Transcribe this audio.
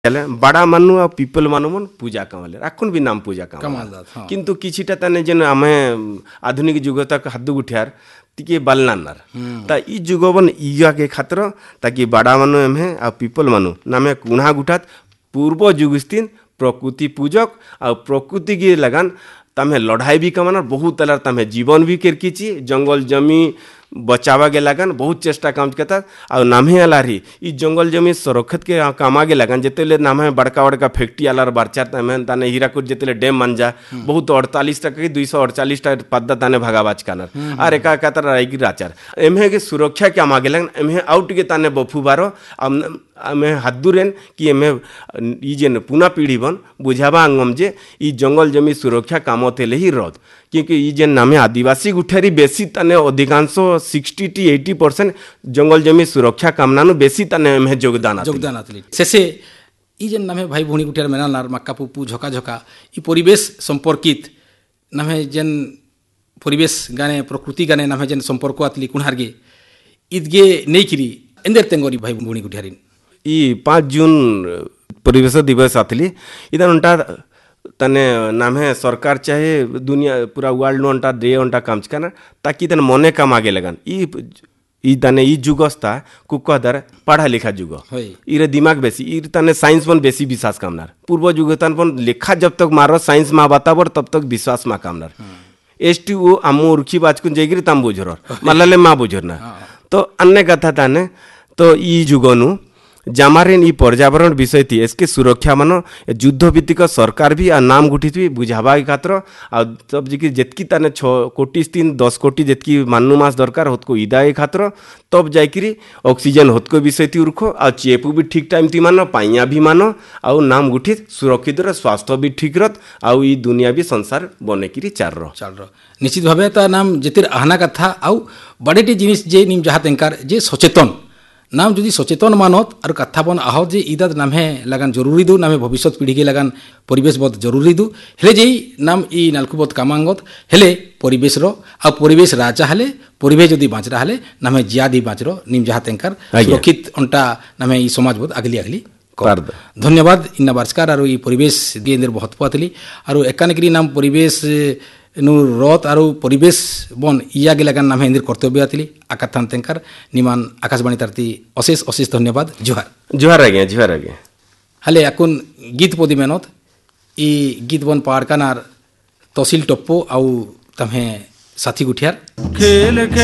बड़ा मानु आ पीपल मानु मन पूजा कमाले राखुन भी नाम पूजा कमाल किंतु किछिटा तने जेन आमे आधुनिक युग तक हादु गुठियार तिके बालनानार ता ई जुगबन इया के खातिर ताकि बड़ा मानु एमे आ पीपल मानु नामे कुणा गुठात पूर्व जुगस्तिन प्रकृति पूजक आ प्रकृति के लगान तमे लड़ाई भी कमाना बहुत तलर तमे जीवन भी केरकीची जंगल जमी बचावा के लगन बहुत चेष्टा काम करता और नामे आलारी ई जंगल जमी सुरक्षित के कामा के लगन जेतेले नामे बड़का बड़का फैक्ट्री आलार बारचार तमे ताने हीराकुद जेतेले डैम मानजा बहुत 48 टका की 248 टा पद्दा ताने भगाबाज कानर आर एका कातर राईगी राचार एमे के सुरक्षा के आमा के लगन एमे आउट के ताने बफुबारो आमे हादुरेन कि एमे ई जेन पुना पीढ़ी बन बुझावा अंगम जे ई जंगल जमी सुरक्षा काम तेले ही रद क्योंकि ई जेन नामे आदिवासी गुठेरी बेसी तने अधिकांश 60-80% जंगल जमी सुरक्षा कामनानु बेसी तने में योगदान आतली शेषे ई जेन नामे भाई भूणी गुठियार मेनानार मक्का पुपु झोका झोका ई परिवेश संपर्कित नामे जेन परिवेश गाने प्रकृति गाने नामे जेन संपर्क आतली कुणारगे ईदगे नेकिरी एंदर तेंगोरी भाई भूणी गुठियारिन ई 5 जून परिवेश दिवस आतली इधर उनटा तने नामे सरकार चाहे दुनिया पूरा वर्ल्ड नोंटा डे ओंटा काम चकाना ताकि तने मने काम आगे लगन ई तने ई जुगस्ता कुकदर पढ़ा लिखा जुग इरे दिमाग बेसी ई तने साइंस पन बेसी विश्वास कामनार पूर्व जुगतन पन लेखा जब तक मारो साइंस मा बताबर तब तक विश्वास मा कामनार एसटीओ आमो उर्खी बाजकुन जेगिरी ताम बुझर मल्लाले मा बुझरना तो अन्य कथा ताने तो ई जुगनु जामारेन ई पर्यावरण विषय थी इसके सुरक्षा मानो युद्ध भित्तिक सरकार भी आ नाम गुठित भी बुझावा खातर आ तब जी जेतकी ताने 6 कोटी 10 कोटी जेतकी मानु मास दरकार होतको ईदा खातर तब जाइकरी ऑक्सीजन होतको विषय थी उर्खो आ चेपु भी ठीक टाइम थी मानो पाइया भी मानो आ नाम गुठित सुरक्षित र स्वास्थ्य भी ठीक रत आ ई दुनिया भी संसार बनेकिरी चल रो निश्चित भावे ता नाम जेतिर आहना कथा आ बड़ेटी जिनिस जे निम जहा तेंकार जे सचेतन नाम जुदी सचेतन मानत और कथापन आह जे ईदा नामे लगान जरूरी दो नामे भविष्य पीढ़ी के लगान परिवेश बहुत जरूरी दो हेले जे नाम ई नालकुबत कामांगत हेले परिवेश रो आ परिवेश राजा हेले परिवेश जदी बाँचरा हेले नामे जियादी बाँचरो निम जहा तेंकार सुरक्षित अंटा नामे ई समाज बहुत अगली अगली धन्यवाद इन्ना बारस्कार और ई परिवेश दिए बहुत पातली और एकानकरी नाम परिवेश नु रत और परिवेश बन इया गे लगान नामे इंदिर कर्तव्य आतली आकाथान तेंकार निमान आकाशवाणी तारती अशेष अशेष धन्यवाद जोहार आगे हाले अकुन गीत पदी मेनत ई गीत बन पाड़कानार तहसील टप्पो आउ तमे साथी गुठियार